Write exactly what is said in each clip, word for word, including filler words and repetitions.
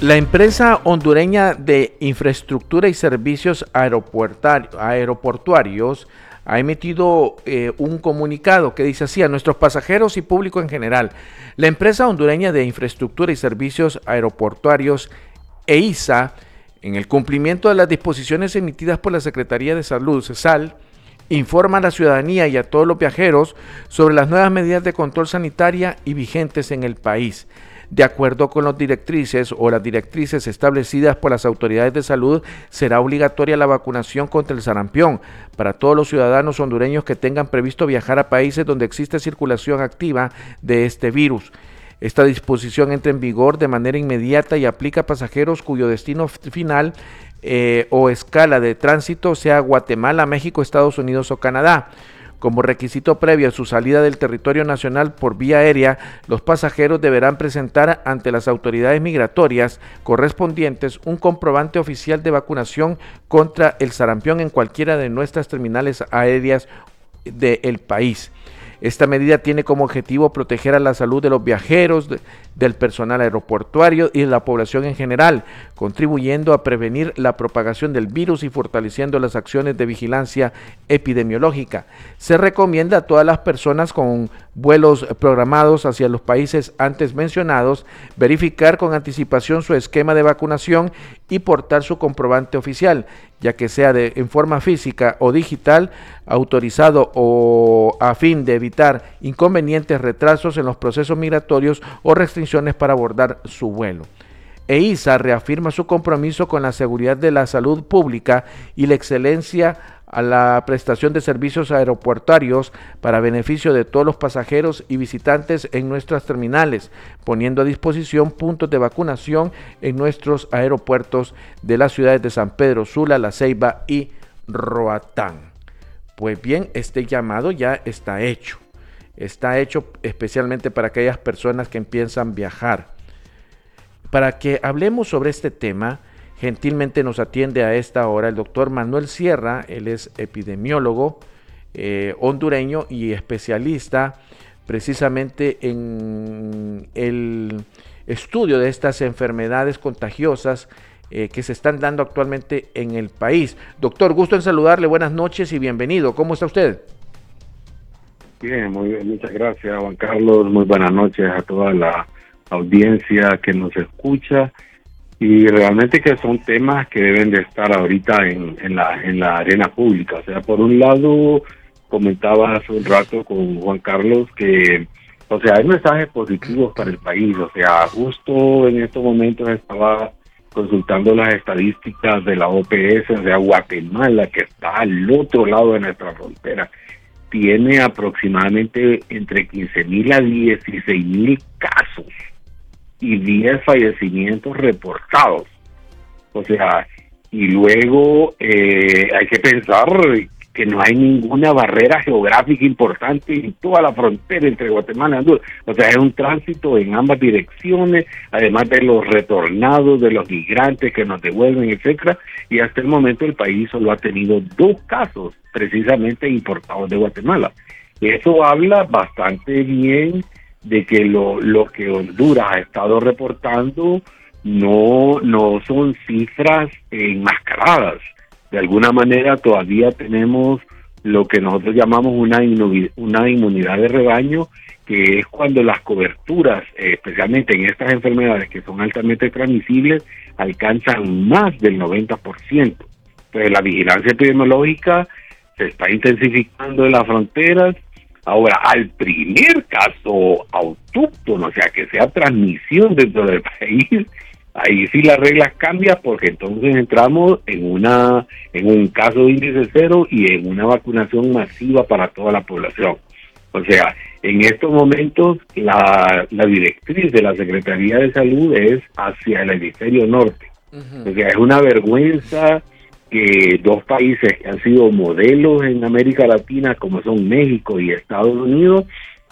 La empresa hondureña de infraestructura y servicios aeroportuarios ha emitido eh, un comunicado que dice así: a nuestros pasajeros y público en general, la empresa hondureña de infraestructura y servicios aeroportuarios, E I S A, en el cumplimiento de las disposiciones emitidas por la Secretaría de Salud, CESAL, informa a la ciudadanía y a todos los viajeros sobre las nuevas medidas de control sanitaria y vigentes en el país. De acuerdo con las directrices o las directrices establecidas por las autoridades de salud, será obligatoria la vacunación contra el sarampión para todos los ciudadanos hondureños que tengan previsto viajar a países donde existe circulación activa de este virus. Esta disposición entra en vigor de manera inmediata y aplica a pasajeros cuyo destino final eh, o escala de tránsito sea Guatemala, México, Estados Unidos o Canadá. Como requisito previo a su salida del territorio nacional por vía aérea, los pasajeros deberán presentar ante las autoridades migratorias correspondientes un comprobante oficial de vacunación contra el sarampión en cualquiera de nuestras terminales aéreas del país. Esta medida tiene como objetivo proteger a la salud de los viajeros, de, del personal aeroportuario y de la población en general, contribuyendo a prevenir la propagación del virus y fortaleciendo las acciones de vigilancia epidemiológica. Se recomienda a todas las personas con vuelos programados hacia los países antes mencionados verificar con anticipación su esquema de vacunación y portar su comprobante oficial, ya que sea de, en forma física o digital, autorizado o a fin de evitar inconvenientes, retrasos en los procesos migratorios o restricciones para abordar su vuelo. E I S A reafirma su compromiso con la seguridad de la salud pública y la excelencia a la prestación de servicios aeroportuarios para beneficio de todos los pasajeros y visitantes en nuestras terminales, poniendo a disposición puntos de vacunación en nuestros aeropuertos de las ciudades de San Pedro Sula, La Ceiba y Roatán. Pues bien, este llamado ya está hecho. Está hecho especialmente para aquellas personas que empiezan a viajar. Para que hablemos sobre este tema, gentilmente nos atiende a esta hora el doctor Manuel Sierra. Él es epidemiólogo eh, hondureño y especialista precisamente en el estudio de estas enfermedades contagiosas eh, que se están dando actualmente en el país. Doctor, gusto en saludarle, buenas noches y bienvenido. ¿Cómo está usted? Bien, muy bien, muchas gracias, Juan Carlos. Muy buenas noches a toda la audiencia que nos escucha. Y realmente que son temas que deben de estar ahorita en, en la en la arena pública. O sea, por un lado, comentaba hace un rato con Juan Carlos que, o sea, hay mensajes positivos para el país. O sea, justo en estos momentos estaba consultando las estadísticas de la O P S, o sea, Guatemala, que está al otro lado de nuestra frontera, tiene aproximadamente entre quince mil a dieciséis mil casos y diez fallecimientos reportados. O sea, y luego eh, hay que pensar que no hay ninguna barrera geográfica importante en toda la frontera entre Guatemala y Honduras. O sea, es un tránsito en ambas direcciones, además de los retornados, de los migrantes que nos devuelven, etcétera. Y hasta el momento el país solo ha tenido dos casos precisamente importados de Guatemala. Eso habla bastante bien de que lo, lo que Honduras ha estado reportando no, no son cifras enmascaradas. De alguna manera todavía tenemos lo que nosotros llamamos una, una inmunidad de rebaño, que es cuando las coberturas, eh, especialmente en estas enfermedades que son altamente transmisibles, alcanzan más del noventa por ciento. Entonces la vigilancia epidemiológica se está intensificando en las fronteras. Ahora, al primer caso autóctono, o sea, que sea transmisión dentro del país, ahí sí las reglas cambian, porque entonces entramos en una en un caso de índice cero y en una vacunación masiva para toda la población. O sea, en estos momentos la, la directriz de la Secretaría de Salud es hacia el hemisferio norte. Uh-huh. O sea, es una vergüenza que dos países que han sido modelos en América Latina, como son México y Estados Unidos,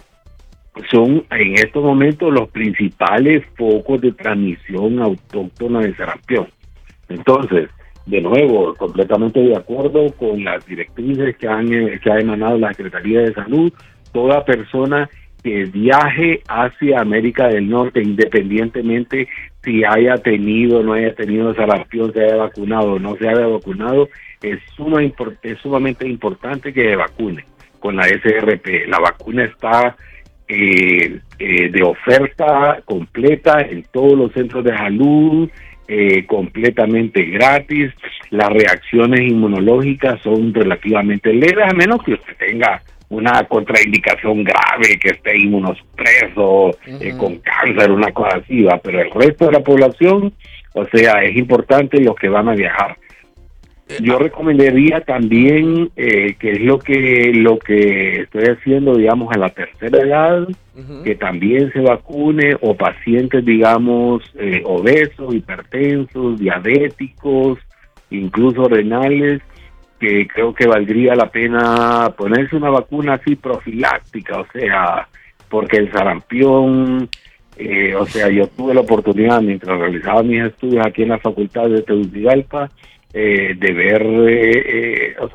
son en estos momentos los principales focos de transmisión autóctona de sarampión. Entonces, de nuevo, completamente de acuerdo con las directrices que han que ha emanado la Secretaría de Salud. Toda persona que viaje hacia América del Norte, independientemente si haya tenido o no haya tenido sarampión, se haya vacunado o no se haya vacunado, es, suma, es sumamente importante que se vacune con la S R P. La vacuna está eh, eh, de oferta completa en todos los centros de salud, eh, completamente gratis. Las reacciones inmunológicas son relativamente leves, a menos que usted tenga una contraindicación grave, que esté inmunosupreso, uh-huh. eh, con cáncer, una cosa así, ¿va? Pero el resto de la población, o sea, es importante los que van a viajar. Yo recomendaría también, eh, que es lo que lo que estoy haciendo, digamos, a la tercera edad, uh-huh. que también se vacune, o pacientes, digamos, eh, obesos, hipertensos, diabéticos, incluso renales, que creo que valdría la pena ponerse una vacuna así profiláctica, o sea, porque el sarampión, eh, o sea, yo tuve la oportunidad mientras realizaba mis estudios aquí en la Facultad de Tegucigalpa, eh, de ver, eh, eh, o